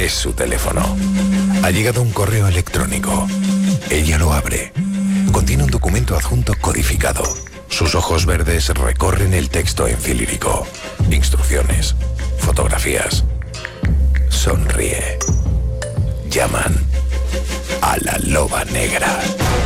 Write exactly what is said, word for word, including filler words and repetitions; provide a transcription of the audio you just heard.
es su teléfono. Ha llegado un correo electrónico. Ella lo abre. Contiene un documento adjunto codificado. Sus ojos verdes recorren el texto en filírico. Instrucciones. Fotografías. Sonríe. Llaman a la loba negra.